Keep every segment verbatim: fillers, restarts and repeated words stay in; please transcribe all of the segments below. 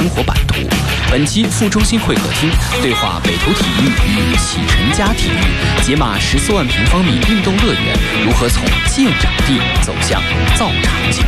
生活版图。本期副中心会客厅对话北投体育与启辰嘉体育，解码十四万平方米运动乐园如何从建场地走向造场景。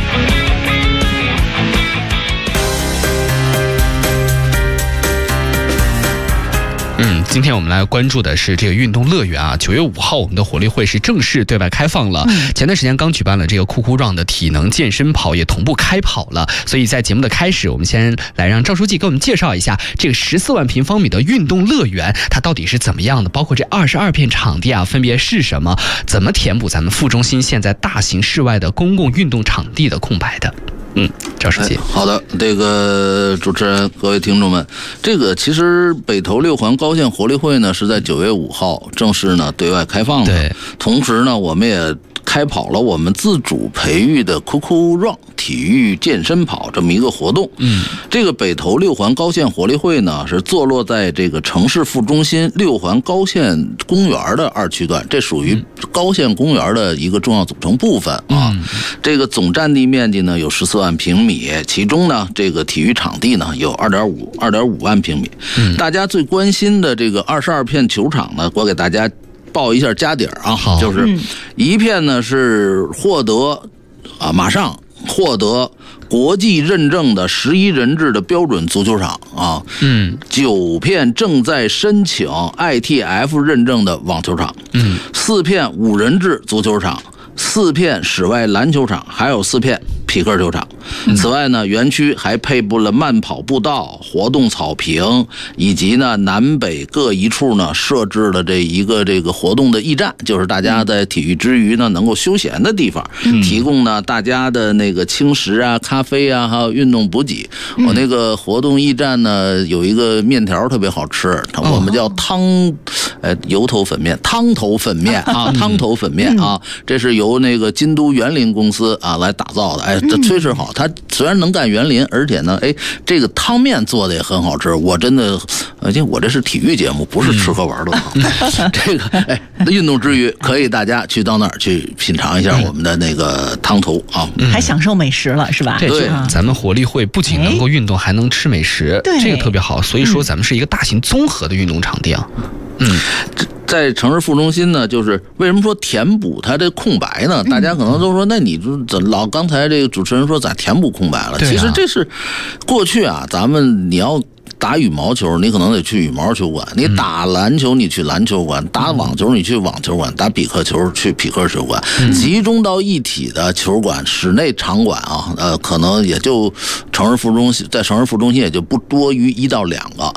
嗯，今天我们来关注的是这个运动乐园啊。九月五号，我们的活力会是正式对外开放了。嗯、前段时间刚举办了这个酷酷 Run 的体能健身跑，也同步开跑了。所以在节目的开始，我们先来让赵书记给我们介绍一下这个十四万平方米的运动乐园，它到底是怎么样的？包括这二十二片场地啊，分别是什么？怎么填补咱们副中心现在大型室外的公共运动场地的空白的？嗯，赵书记、 哎，好的，这个主持人，各位听众们，这个其实北投六环高县活力会呢是在九月五号正式呢对外开放的， 对， 同时呢我们也开跑了我们自主培育的酷酷 Run 体育健身跑这么一个活动。嗯，这个北投六环高县活力会呢是坐落在这个城市副中心六环高县公园的二区段，这属于高县公园的一个重要组成部分啊。嗯、这个总占地面积呢有十四万平米，其中呢这个体育场地呢有二点五二点五万平米。嗯，大家最关心的这个二十二片球场呢，我给大家报一下家底儿啊，就是一片呢是获得啊马上获得国际认证的十一人制的标准足球场啊，嗯，九片正在申请 I T F 认证的网球场，嗯，四片五人制足球场，四片室外篮球场，还有四片匹克球场。此外呢，园区还配布了慢跑步道、活动草坪，以及呢南北各一处呢设置了这一个这个活动的驿站，就是大家在体育之余呢能够休闲的地方，提供呢大家的那个轻食啊、咖啡啊，还有运动补给。我那个活动驿站呢有一个面条特别好吃，我们叫汤，呃油头粉面、汤头粉面啊，汤头粉面啊，这是由那个京都园林公司啊来打造的。哎，这确实好，它虽然能干园林，而且呢，哎，这个汤面做的也很好吃。我真的，而且我这是体育节目，不是吃喝玩乐。嗯、这个哎，运动之余可以大家去到那儿去品尝一下我们的那个汤头啊， 嗯、还享受美食了是吧？ 对，咱们活力会不仅能够运动，还能吃美食，这个特别好。所以说，咱们是一个大型综合的运动场地啊。嗯， 在城市副中心呢，就是为什么说填补它的空白呢？大家可能都说，那你怎老刚才这个主持人说咋填补空白了？其实这是过去啊，咱们你要打羽毛球，你可能得去羽毛球馆；你打篮球，你去篮球馆；打网球，你去网球馆；打匹克球，去匹克球馆。集中到一体的球馆、室内场馆啊，呃，可能也就城市副中心，在城市副中心也就不多于一到两个。